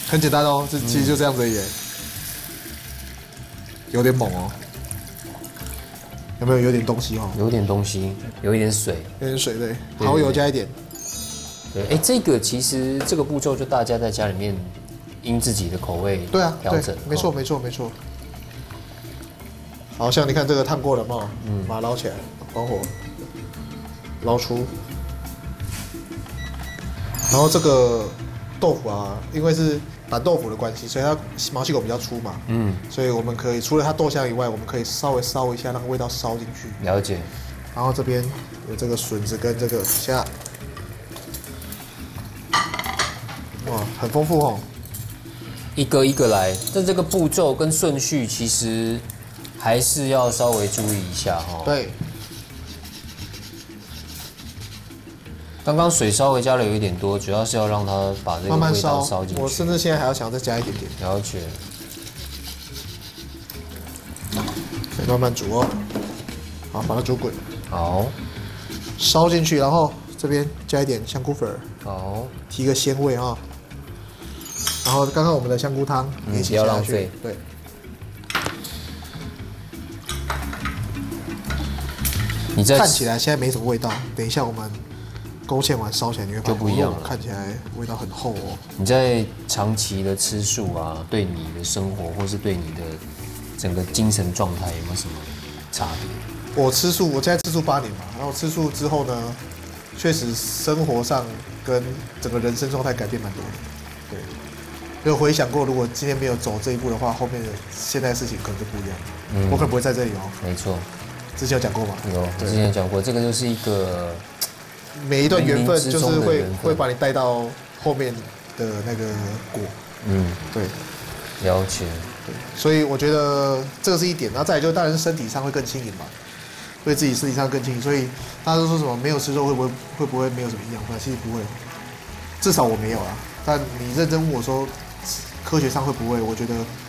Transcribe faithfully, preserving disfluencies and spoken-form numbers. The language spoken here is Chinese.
很简单哦，这其实就这样子而已，有点猛哦。有没有有点东西哦？ 有点东西，有一点水， 有点水对，蚝油加一点。 对，哎，这个其实这个步骤就大家在家里面因自己的口味对啊调整， 没错没错没错。好像你看这个烫过了嘛，嗯，把它捞起来，关火，捞出。然后这个豆腐啊，因为是板豆腐的关系，所以它毛细孔比较粗嘛，嗯，所以我们可以除了它豆香以外，我们可以稍微烧一下，让味道烧进去。 了解。 然后这边有这个笋子跟这个虾，哇，很丰富哦。 一个一个来，但这个步骤跟顺序其实还是要稍微注意一下哈。 对。 刚刚水稍微加的有一点多，主要是要让它把这个味道烧进去。 我甚至现在还要想再加一点点。 了解。 可以慢慢煮哦。好，把它煮滚。 好。 烧进去，然后这边加一点香菇粉。 好。 提个鲜味啊。然后刚刚我们的香菇汤一起不要浪费。 对。 你在看起来现在没什么味道，等一下我们勾芡完烧起来，你会发现就不一样了， 看起来味道很厚哦。 你在长期的吃素啊，对你的生活或是对你的整个精神状态有没有什么差别？ 我吃素，我现在吃素八年嘛，然后吃素之后呢，确实生活上跟整个人生状态改变蛮多的。对，有回想过，如果今天没有走这一步的话，后面的现在的事情可能就不一样。嗯，我可能不会在这里哦。 没错。 之前有讲过吗？ 有，之前有讲过，这个就是一个每一段缘分，就是会会把你带到后面的那个果。嗯，对， 了解。 对，所以我觉得这个是一点，然后再来就当然是身体上会更轻盈嘛，对自己身体上更轻盈。所以大家都说什么没有吃肉会不会会不会没有什么营养？其实不会，至少我没有啦。但你认真问我说科学上会不会？我觉得